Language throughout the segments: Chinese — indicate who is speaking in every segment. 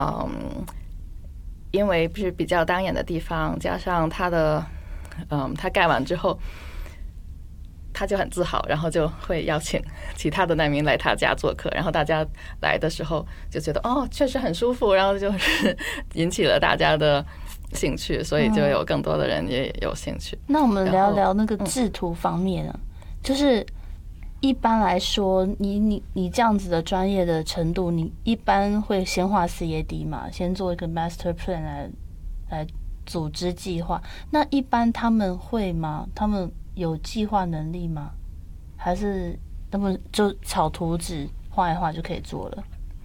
Speaker 1: 因为不是比较当眼的地方，加上他盖完之后，他就很自豪，然后就会邀请其他的难民来他家做客，然后大家来的时候就觉得确实很舒服，然后就是引起了大家的兴趣，所以就有更多的人也有兴趣。
Speaker 2: 那我们聊聊那个制图方面啊，就是一般来说，你这样子的专业的程度，你一般会先画 CAD 嘛，先做一个 master plan 来组织计划。那一般他们会吗？他们有计划能力吗？还是他们就草图纸画一画就可以做了？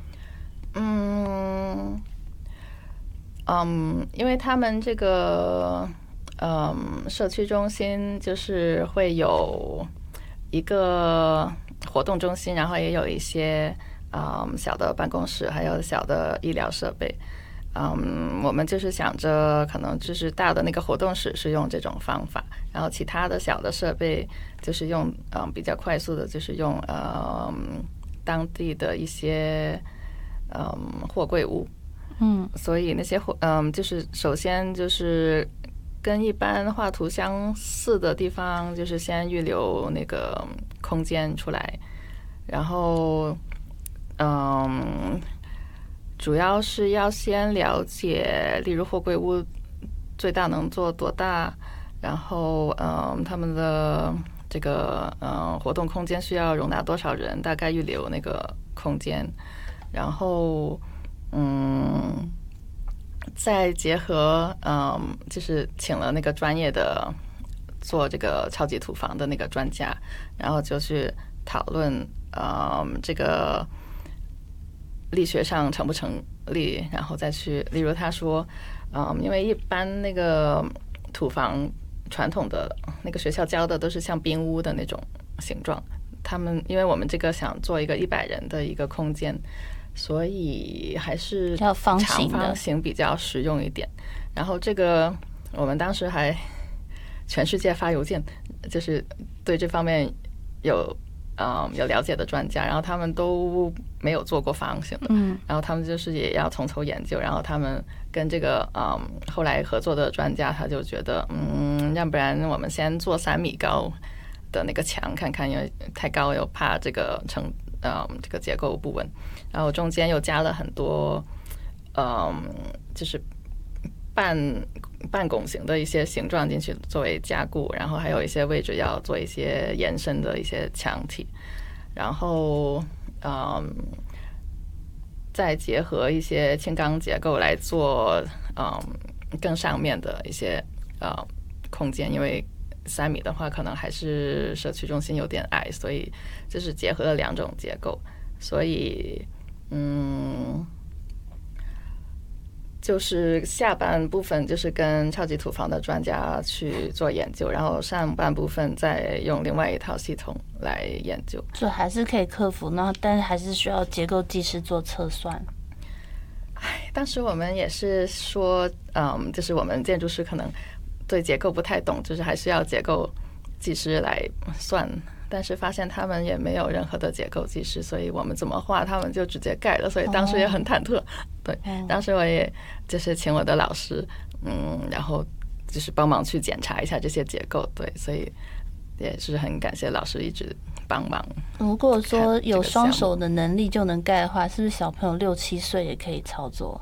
Speaker 1: 因为他们这个社区中心就是会有一个活动中心，然后也有一些小的办公室，还有小的医疗设备。我们就是想着可能就是大的那个活动室是用这种方法，然后其他的小的设备就是用比较快速的，就是用当地的一些货柜屋。所以那些就是首先就是跟一般画图相似的地方，就是先预留那个空间出来，然后主要是要先了解，例如货柜屋最大能做多大，然后他们的这个活动空间需要容纳多少人，大概预留那个空间，然后再结合就是请了那个专业的做这个超级土房的那个专家，然后就去讨论这个力学上成不成立，然后再去，例如他说因为一般那个土房传统的那个学校教的都是像冰屋的那种形状，他们因为我们这个想做一个100人的一个空间，所以还是长方形比较实用一点。然后这个我们当时还全世界发邮件，就是对这方面有了解的专家，然后他们都没有做过方形的，然后他们就是也要从头研究，然后他们跟这个后来合作的专家，他就觉得要不然我们先做3米高的那个墙看看，因为太高又怕这个这个结构不稳，然后中间又加了很多就是半拱形的一些形状进去作为加固，然后还有一些位置要做一些延伸的一些墙体，然后再结合一些轻钢结构来做更上面的一些空间，因为3米的话可能还是社区中心有点矮，所以就是结合了2种结构，所以就是下半部分就是跟超级土房的专家去做研究，然后上半部分再用另外一套系统来研究，
Speaker 2: 就还是可以克服，那但是还是需要结构技师做测算。
Speaker 1: 当时我们也是说就是我们建筑师可能对结构不太懂，就是还是要结构技师来算，但是发现他们也没有任何的结构技师，所以我们怎么画他们就直接盖了，所以当时也很忐忑。对，当时我也就是请我的老师然后就是帮忙去检查一下这些结构，对，所以也是很感谢老师一直帮忙。
Speaker 2: 如果说有双手的能力就能盖的话，是不是小朋友6、7岁也可以操作？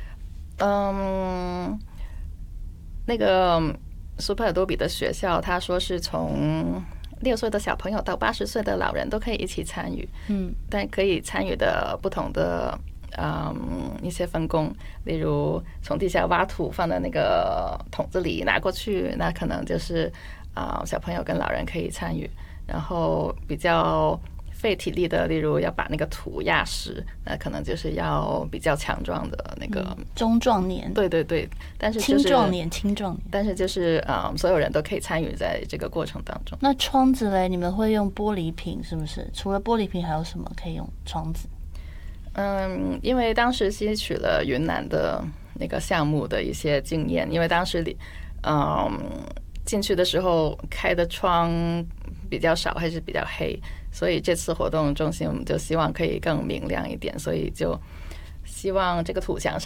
Speaker 1: 那个苏帕尔多比的学校，他说是从6岁的小朋友到80岁的老人都可以一起参与，但可以参与的不同的一些分工，例如从地下挖土放在那个桶子里拿过去，那可能就是小朋友跟老人可以参与，然后比较费体力的，例如要把那个土压实，那可能就是要比较强壮的那个
Speaker 2: 中壮年，
Speaker 1: 对对对，但是就是
Speaker 2: 青壮年，但
Speaker 1: 是就是所有人都可以参与在这个过程当中。
Speaker 2: 那窗子嘞，你们会用玻璃瓶是不是？除了玻璃瓶还有什么可以用窗子？
Speaker 1: 因为当时吸取了云南的那个项目的一些经验，因为当时进去的时候开的窗比较少，还是比较黑，所以这次活动中心我们就希望可以更明亮一点，所以就希望这个土墙上